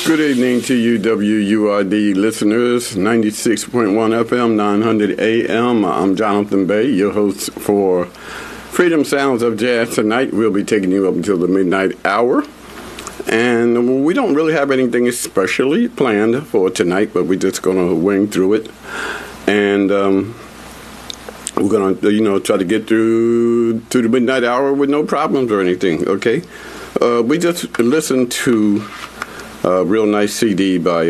Good evening to you, WURD listeners, 96.1 FM, 900 AM. I'm Jonathan Bay, your host for Freedom Sounds of Jazz tonight. We'll be taking you up until the midnight hour. And we don't really have anything especially planned for tonight, but we're just going to wing through it. And we're going to, try to get through to the midnight hour with no problems or anything, okay? We just listened to a real nice CD by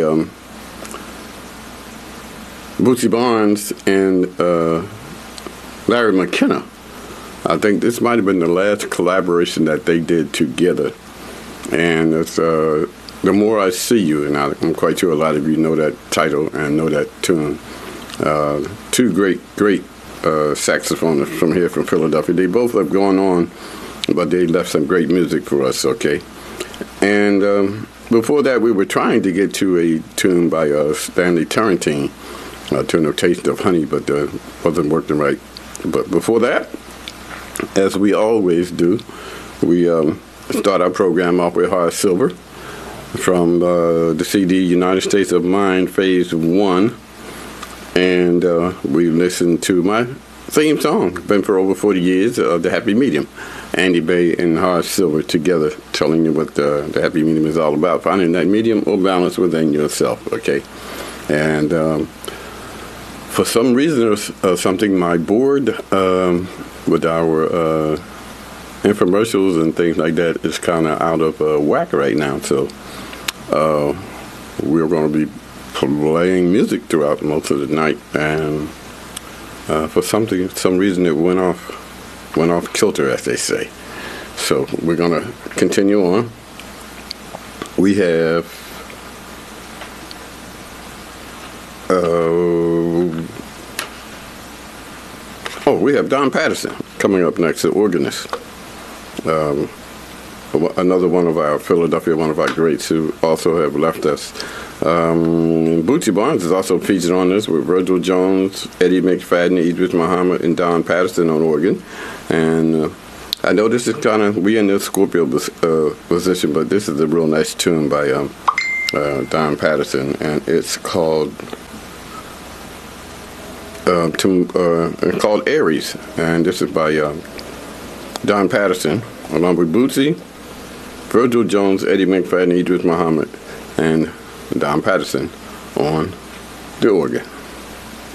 Bootsy Barnes and Larry McKenna. I think this might have been the last collaboration that they did together. And it's The More I See You, and I'm quite sure a lot of you know that title and know that tune. Two great saxophonists from here from Philadelphia. They both have gone on, but they left some great music for us, okay? And before that, we were trying to get to a tune by Stanley Turrentine, to No Taste of Honey, but wasn't working right. But before that, as we always do, we start our program off with Horace Silver from the CD United States of Mind, Phase 1. And we listened to my theme song, been for over 40 years, The Happy Medium. Andy Bay and Horace Silver together telling you what the happy medium is all about, finding that medium or balance within yourself, okay? And for some reason or something, my board with our infomercials and things like that is kind of out of whack right now. So we're going to be playing music throughout most of the night, and for some reason it went off kilter, as they say. So we're going to continue on. We have we have Don Patterson coming up next, the organist. Another one of our greats who also have left us. Bootsy Barnes is also featured on this with Virgil Jones, Eddie McFadden, Idris Muhammad, and Don Patterson on organ. And I know this is we in the Scorpio position, but this is a real nice tune by Don Patterson, and it's called Aries. And this is by Don Patterson, along with Bootsy, Virgil Jones, Eddie McFadden, Idris Muhammad, and Don Patterson on the organ.